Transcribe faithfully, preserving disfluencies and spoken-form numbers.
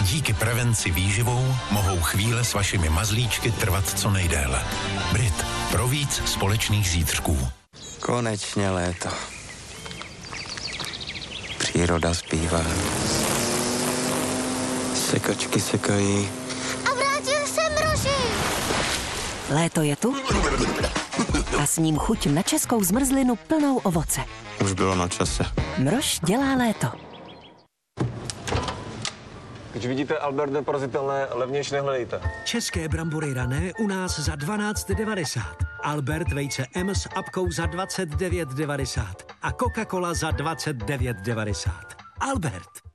Díky prevenci výživou mohou chvíle s vašimi mazlíčky trvat co nejdéle. Brit. Pro víc společných zítřků. Konečně léto. Příroda zpívá. Sekačky sekají. A vrátil se Mrožek. Léto je tu a s ním chuť na českou zmrzlinu plnou ovoce. Už bylo na čase. Mrož dělá léto. Když vidíte Albert neporazitelné, levnější nehledejte. České brambory rané u nás za dvanáct devadesát. Albert vejce M s apkou za dvacet devět devadesát. A Coca-Cola za dvacet devět devadesát. Albert.